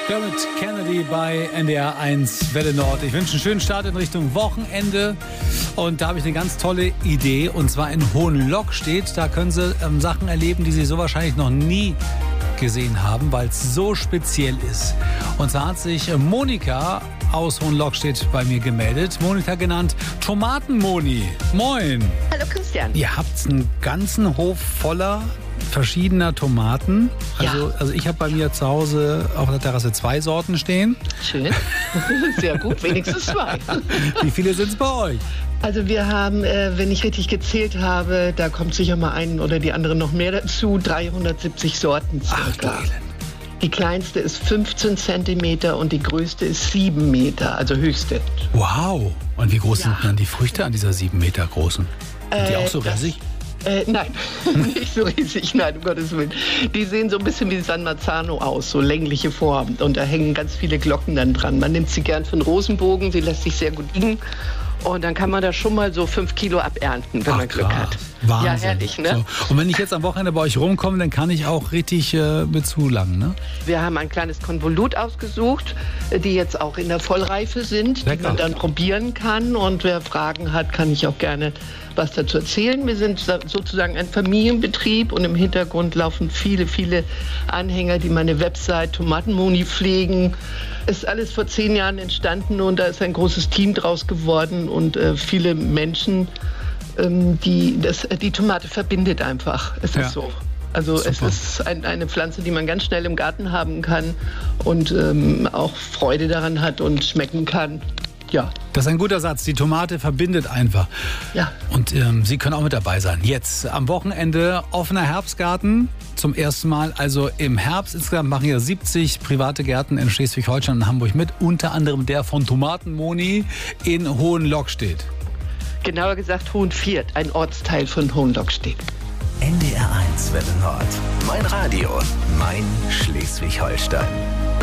Dermot Kennedy bei NDR 1 Welle Nord. Ich wünsche einen schönen Start in Richtung Wochenende. Und da habe ich eine ganz tolle Idee. Und zwar in Hohenlockstedt. Da können Sie Sachen erleben, die Sie so wahrscheinlich noch nie gesehen haben, weil es so speziell ist. Und zwar hat sich Monika aus Hohenlockstedt bei mir gemeldet. Monika genannt Tomatenmoni. Moin. Hallo Christian. Ihr habt einen ganzen Hof voller verschiedener Tomaten. Also ich habe bei mir zu Hause auf der Terrasse 2 Sorten stehen. Schön. Sehr gut, wenigstens 2. Wie viele sind es bei euch? Also wir haben, wenn ich richtig gezählt habe, da kommt sicher mal ein oder die andere noch mehr dazu, 370 Sorten circa. Ach du Elend. Die kleinste ist 15 Zentimeter und die größte ist 7 Meter, also höchste. Wow. Und wie groß sind dann die Früchte an dieser 7 Meter großen? Sind die auch so riesig? Nein, nicht so riesig, nein, um Gottes Willen. Die sehen so ein bisschen wie San Marzano aus, so längliche Form. Und da hängen ganz viele Glocken dann dran. Man nimmt sie gern für den Rosenbogen, sie lässt sich sehr gut liegen. Und dann kann man da schon mal so 5 Kilo abernten, wenn man Glück hat. Wahnsinn. Ja, herrlich, ne? So. Und wenn ich jetzt am Wochenende bei euch rumkomme, dann kann ich auch richtig mit zulangen, ne? Wir haben ein kleines Konvolut ausgesucht, die jetzt auch in der Vollreife sind, die man dann probieren kann. Und wer Fragen hat, kann ich auch gerne was dazu erzählen. Wir sind sozusagen ein Familienbetrieb und im Hintergrund laufen viele, viele Anhänger, die meine Website Tomatenmoni pflegen. Ist alles vor 10 Jahren entstanden und da ist ein großes Team draus geworden und viele Menschen, die Tomate verbindet einfach. Es ist so. Also super. Es ist eine Pflanze, die man ganz schnell im Garten haben kann und auch Freude daran hat und schmecken kann. Ja. Das ist ein guter Satz. Die Tomate verbindet einfach. Ja. Und Sie können auch mit dabei sein. Jetzt am Wochenende offener Herbstgarten zum ersten Mal. Also im Herbst insgesamt machen hier 70 private Gärten in Schleswig-Holstein und Hamburg mit. Unter anderem der von Tomatenmoni in Hohenlockstedt. Genauer gesagt Hohenviert, ein Ortsteil von Hohenlockstedt. NDR 1 Welle Nord. Mein Radio, mein Schleswig-Holstein.